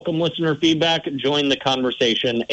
Welcome listener feedback. Join the conversation,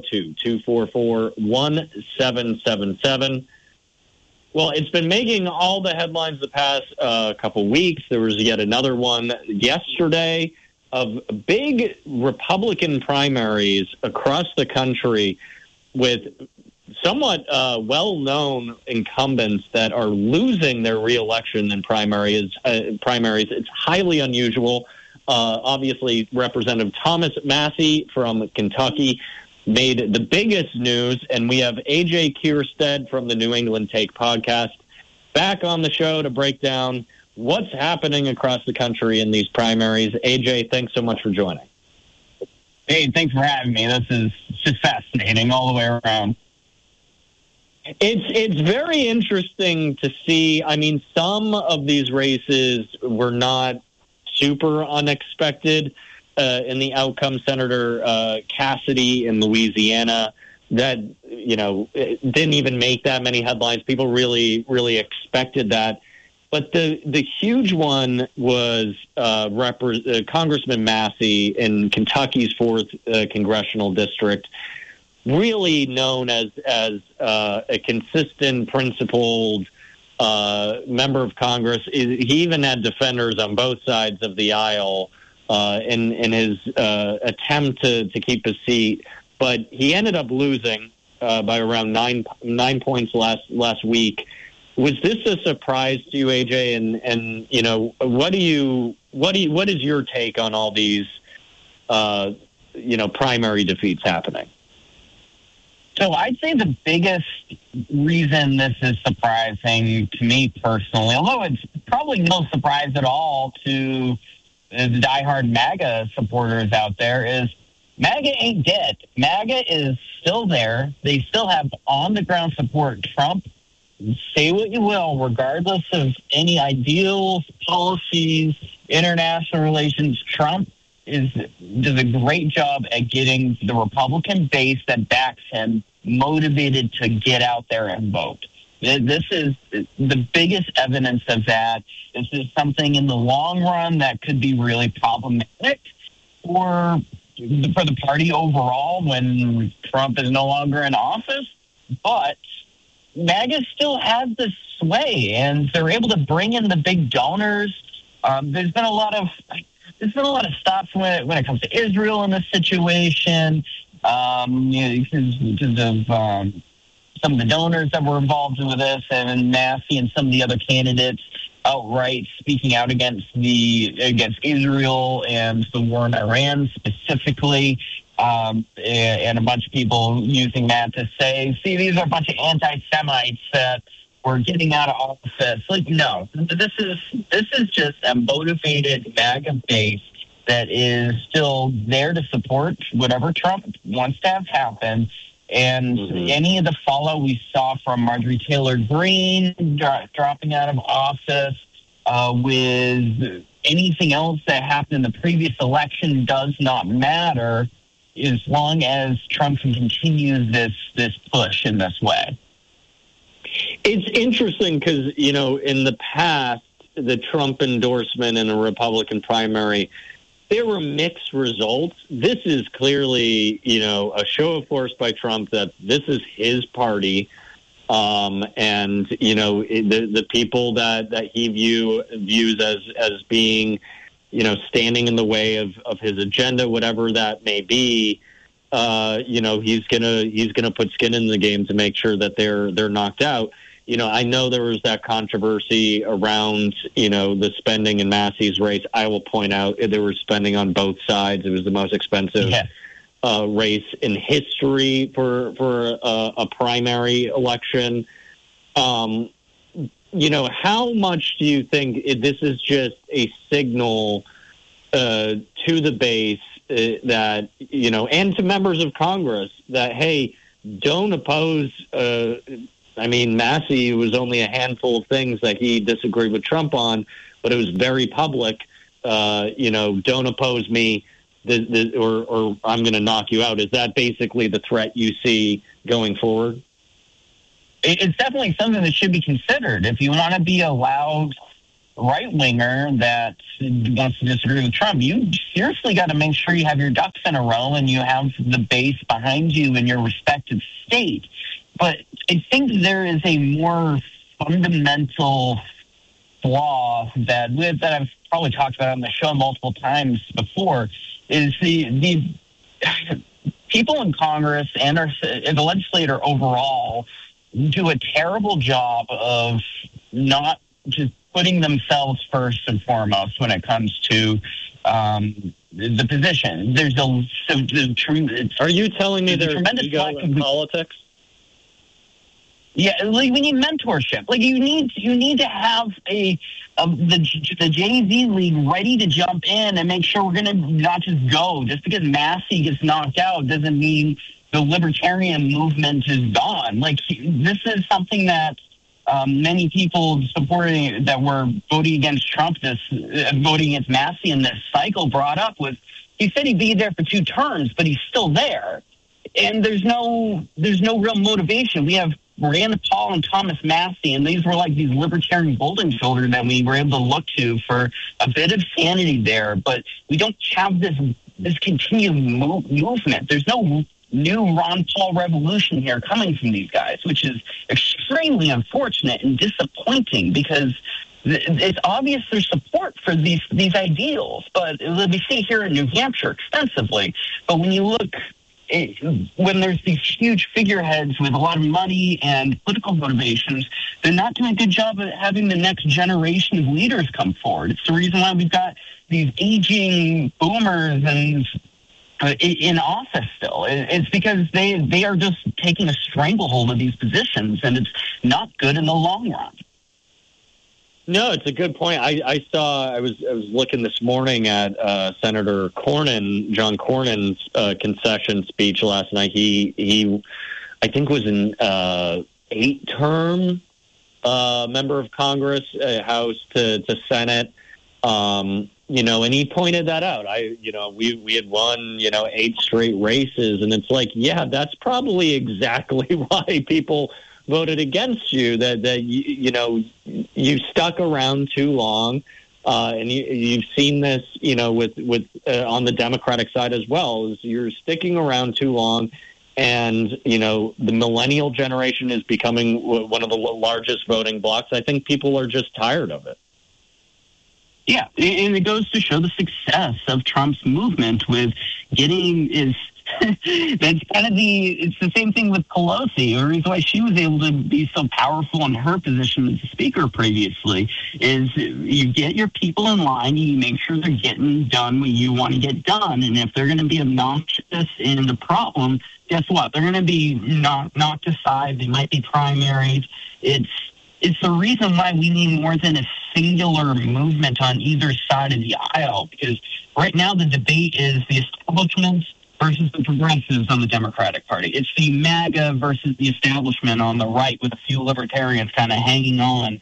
802-244-1777. Well, it's been making all the headlines the past couple weeks. There was yet another one yesterday of big Republican primaries across the country with somewhat well-known incumbents that are losing their reelection in primaries. It's highly unusual. Obviously, Representative Thomas Massie from Kentucky made the biggest news, and we have A.J. Kierstead from the New England Take podcast back on the show to break down what's happening across the country in these primaries. A.J., thanks so much for joining. Hey, thanks for having me. This is just fascinating all the way around. It's very interesting to see. I mean, some of these races were not super unexpected in the outcome. Senator Cassidy in Louisiana, that, didn't even make that many headlines. People really, really expected that. But the huge one was Congressman Massie in Kentucky's 4th congressional district, really known as a consistent, principled member of Congress. He even had defenders on both sides of the aisle in his attempt to keep his seat, but he ended up losing by around nine points last week. Was this a surprise to you, AJ? And what is your take on all these primary defeats happening? So I'd say the biggest reason this is surprising to me personally, although it's probably no surprise at all to the diehard MAGA supporters out there, is MAGA ain't dead. MAGA is still there. They still have on-the-ground support. Trump, say what you will, regardless of any ideals, policies, international relations, Trump does a great job at getting the Republican base that backs him motivated to get out there and vote. This is the biggest evidence of that. This is something in the long run that could be really problematic for the party overall when Trump is no longer in office. But MAGA still has this sway, and they're able to bring in the big donors. There's been a lot of stops when it comes to Israel in this situation, because of some of the donors that were involved with this, and Massie and some of the other candidates outright speaking out against Israel and the war in Iran specifically, and a bunch of people using that to say, see, these are a bunch of anti-Semites that we're getting out of office. Like, no, this is just a motivated MAGA base that is still there to support whatever Trump wants to have happen. And any of the fallout we saw from Marjorie Taylor Greene dropping out of office, with anything else that happened in the previous election does not matter as long as Trump can continue this push in this way. It's interesting because, in the past, the Trump endorsement in a Republican primary, there were mixed results. This is clearly, a show of force by Trump that this is his party. And, the people that he views as being, standing in the way of his agenda, whatever that may be, he's gonna put skin in the game to make sure that they're knocked out. I know there was that controversy around, the spending in Massie's race. I will point out there was spending on both sides. It was the most expensive race in history for a primary election. How much do you think this is just a signal to the base that, and to members of Congress that, hey, don't oppose Massie was only a handful of things that he disagreed with Trump on, but it was very public. Don't oppose me, or I'm going to knock you out. Is that basically the threat you see going forward? It's definitely something that should be considered. If you want to be a loud right-winger that wants to disagree with Trump, you seriously got to make sure you have your ducks in a row and you have the base behind you in your respective state. But I think there is a more fundamental flaw that I've probably talked about on the show multiple times before, is the people in Congress and the legislature overall do a terrible job of not just putting themselves first and foremost when it comes to the position. Are you telling me there's tremendous ego lack in of politics? Yeah, like we need mentorship. Like you need to have the Jay-Z League ready to jump in and make sure we're going to not just go. Just because Massey gets knocked out doesn't mean the libertarian movement is gone. Like this is something that many people supporting that were voting against Trump, voting against Massey in this cycle brought up was, he said he'd be there for 2 terms, but he's still there. And there's no real motivation. We have Rand Paul and Thomas Massey, and these were like these libertarian golden children that we were able to look to for a bit of sanity there. But we don't have this continued movement. There's no new Ron Paul revolution here coming from these guys, which is extremely unfortunate and disappointing because it's obvious there's support for these ideals. But we see here in New Hampshire extensively. But when you look, when there's these huge figureheads with a lot of money and political motivations, they're not doing a good job of having the next generation of leaders come forward. It's the reason why we've got these aging boomers and in office still. It's because they are just taking a stranglehold of these positions, and it's not good in the long run. No, it's a good point. I was looking this morning at Senator John Cornyn's concession speech last night. He I think was an 8-term member of Congress, House to Senate. And he pointed that out. We had won 8 straight races, and it's like, yeah, that's probably exactly why people voted against you, that you stuck around too long, and you've seen this with on the Democratic side as well, is you're sticking around too long, and the millennial generation is becoming one of the largest voting blocs. I think people are just tired of it. Yeah, and it goes to show the success of Trump's movement with getting that's kind of it's the same thing with Pelosi. The reason why she was able to be so powerful in her position as a speaker previously is you get your people in line, you make sure they're getting done what you want to get done. And if they're going to be obnoxious in the problem, guess what? They're going to be knocked aside. They might be primaried. It's the reason why we need more than a singular movement on either side of the aisle, because right now the debate is the establishment versus the progressives on the Democratic Party. It's the MAGA versus the establishment on the right, with a few libertarians kind of hanging on.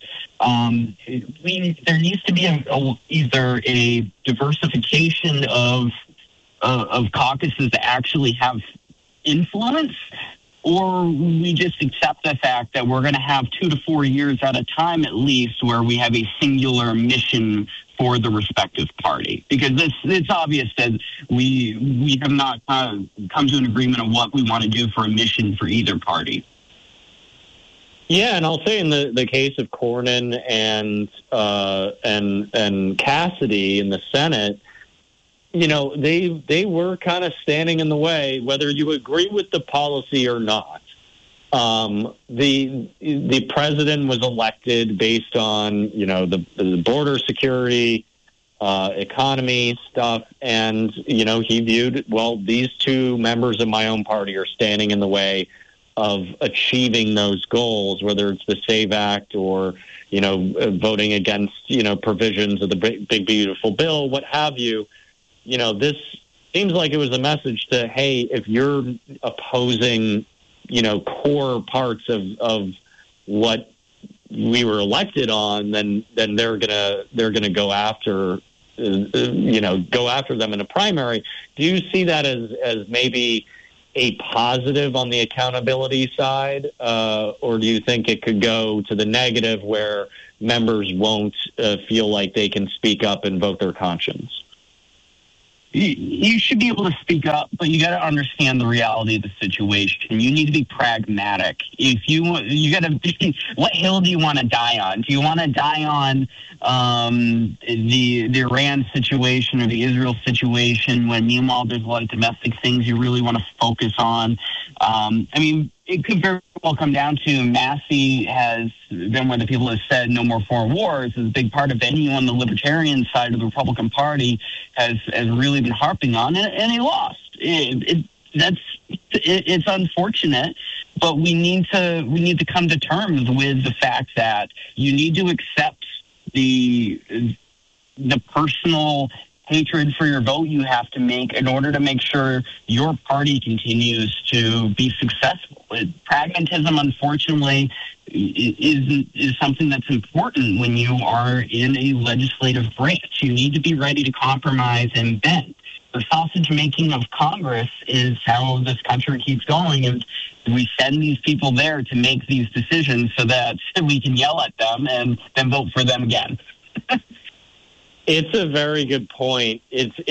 There needs to be either a diversification of caucuses that actually have influence, or we just accept the fact that we're going to have 2 to 4 years at a time at least where we have a singular mission for the respective party. Because it's obvious that we have not come to an agreement on what we want to do for a mission for either party. Yeah, and I'll say in the case of Cornyn and Cassidy in the Senate, they were kind of standing in the way, whether you agree with the policy or not. The president was elected based on, the border security, economy stuff. And, he viewed, well, these 2 members of my own party are standing in the way of achieving those goals, whether it's the SAVE Act or, voting against, provisions of the big beautiful bill, what have you. This seems like it was a message to, hey, if you're opposing, core parts of what we were elected on, then they're gonna go after, go after them in a primary. Do you see that as maybe a positive on the accountability side, or do you think it could go to the negative where members won't feel like they can speak up and vote their conscience? You should be able to speak up, but you got to understand the reality of the situation. You need to be pragmatic. If you got to be, what hill do you want to die on? Do you want to die on the Iran situation or the Israel situation when meanwhile there's a lot of domestic things you really want to focus on? It could very well come down to Massey has been one of the people who has said no more foreign wars. Is a big part of anyone on the libertarian side of the Republican Party has really been harping on it, and he lost. It's unfortunate, but we need to come to terms with the fact that you need to accept the personal hatred for your vote you have to make in order to make sure your party continues to be successful. Pragmatism, unfortunately, is something that's important when you are in a legislative branch. You need to be ready to compromise and bend. The sausage making of Congress is how this country keeps going, and we send these people there to make these decisions so that we can yell at them and then vote for them again. It's a very good point.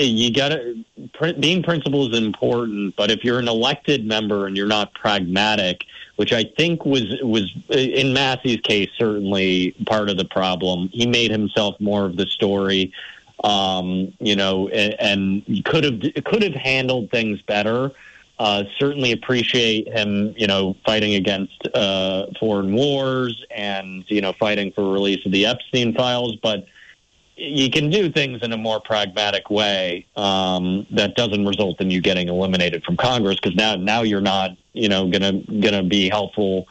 Being principled is important, but if you're an elected member and you're not pragmatic, which I think was in Massey's case certainly part of the problem, he made himself more of the story, and could have handled things better. Certainly appreciate him, fighting against foreign wars and fighting for release of the Epstein files, but you can do things in a more pragmatic way that doesn't result in you getting eliminated from Congress, because now you're not gonna be helpful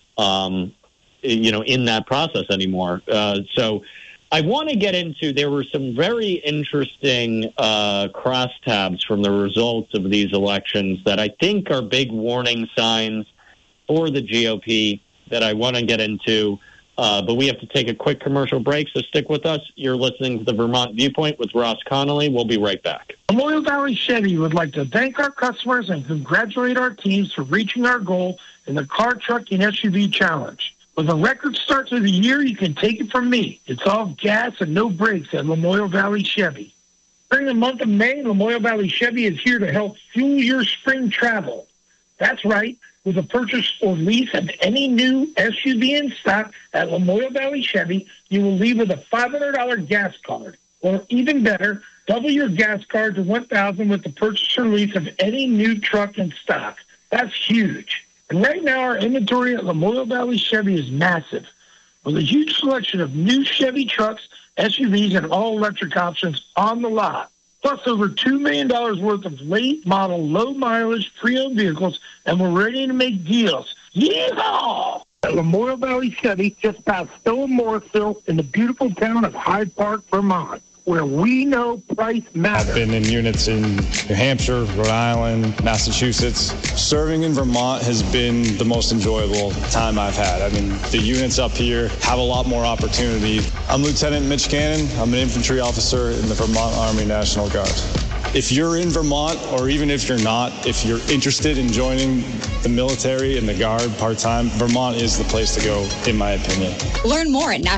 in that process anymore. So I want to get into, there were some very interesting crosstabs from the results of these elections that I think are big warning signs for the GOP that I want to get into. But we have to take a quick commercial break, so stick with us. You're listening to the Vermont Viewpoint with Ross Connolly. We'll be right back. Memorial Valley Chevy would like to thank our customers and congratulate our teams for reaching our goal in the Car, Truck, and SUV Challenge. With a record start to the year, you can take it from me. It's all gas and no brakes at Memorial Valley Chevy. During the month of May, Memorial Valley Chevy is here to help fuel your spring travel. That's right. With a purchase or lease of any new SUV in stock at Memorial Valley Chevy, you will leave with a $500 gas card. Or even better, double your gas card to $1,000 with the purchase or lease of any new truck in stock. That's huge. And right now, our inventory at Memorial Valley Chevy is massive, with a huge selection of new Chevy trucks, SUVs, and all-electric options on the lot. Plus over $2 million worth of late-model, low-mileage, pre-owned vehicles, and we're ready to make deals. Yeehaw! At Memorial Valley Chevy, just past Stowe and Morrisville, in the beautiful town of Hyde Park, Vermont, where we know price matters. I've been in units in New Hampshire, Rhode Island, Massachusetts. Serving in Vermont has been the most enjoyable time I've had. I mean, the units up here have a lot more opportunity. I'm Lieutenant Mitch Cannon. I'm an infantry officer in the Vermont Army National Guard. If you're in Vermont, or even if you're not, if you're interested in joining the military and the Guard part-time, Vermont is the place to go, in my opinion. Learn more at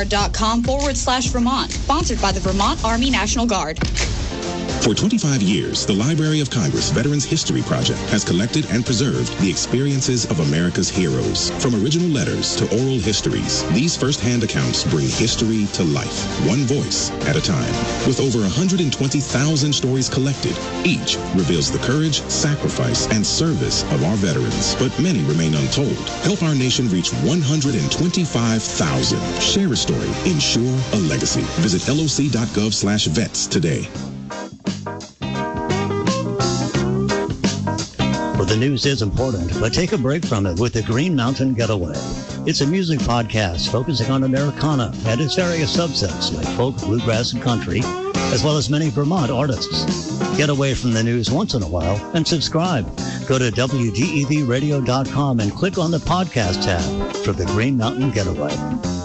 nationalguard.com/Vermont. Sponsored by the Vermont Army National Guard. For 25 years, the Library of Congress Veterans History Project has collected and preserved the experiences of America's heroes. From original letters to oral histories, these first-hand accounts bring history to life, one voice at a time. With over 120,000 stories collected, each reveals the courage, sacrifice, and service of our veterans. But many remain untold. Help our nation reach 125,000. Share a story. Ensure a legacy. Visit loc.gov/vets today. Well, the news is important, but take a break from it with the Green Mountain Getaway. It's a music podcast focusing on Americana and its various subsets like folk, bluegrass, and country, as well as many Vermont artists. Get away from the news once in a while and subscribe. Go to WGEVradio.com and click on the podcast tab for the Green Mountain Getaway.